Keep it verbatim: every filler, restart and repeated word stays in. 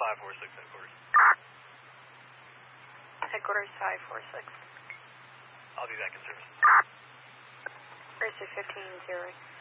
five four six headquarters. Headquarters five four six. I'll be back in service. Mercy fifteen zero.